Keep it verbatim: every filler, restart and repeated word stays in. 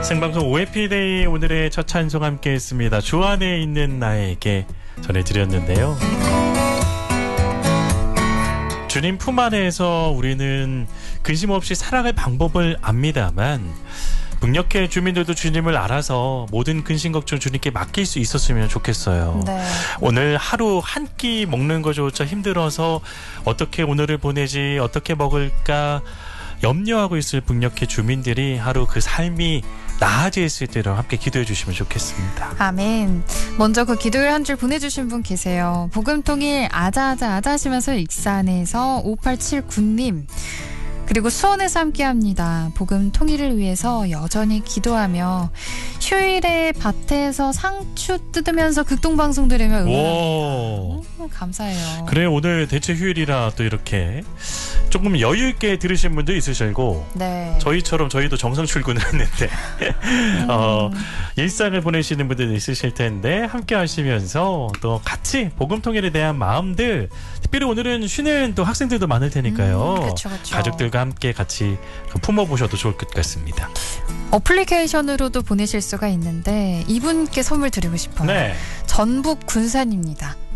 생방송 오해피데이 오늘의 첫 찬송 함께 했습니다. 주 안에 있는 나에게 전해드렸는데요. 주님 품 안에서 우리는 근심 없이 살아갈 방법을 압니다만 북녘의 주민들도 주님을 알아서 모든 근심 걱정 주님께 맡길 수 있었으면 좋겠어요. 네. 오늘 하루 한 끼 먹는 것조차 힘들어서 어떻게 오늘을 보내지, 어떻게 먹을까 염려하고 있을 북녘의 주민들이 하루 그 삶이 나아질 수 있도록 함께 기도해 주시면 좋겠습니다. 아멘. 먼저 그 기도를 한 줄 보내주신 분 계세요. 복음통일 아자아자 아자 하시면서 익산에서 오팔칠구 님, 그리고 수원에서 함께합니다. 복음 통일을 위해서 여전히 기도하며 휴일에 밭에서 상추 뜯으면서 극동방송 들으며 응원합니다. 오, 감사해요. 그래, 오늘 대체 휴일이라 또 이렇게 조금 여유 있게 들으신 분도 있으시고, 네. 저희처럼 저희도 정상 출근을 했는데 음. 어, 일상을 보내시는 분들도 있으실 텐데 함께 하시면서 또 같이 복음 통일에 대한 마음들, 특별히 오늘은 쉬는 또 학생들도 많을 테니까요. 음, 그쵸, 그쵸. 가족들과 함께 같이 품어보셔도 좋을 것 같습니다. 어플리케이션으로도 보내실 수가 있는데 이분께 선물 드리고 싶어요. 네. 전북 군산입니다.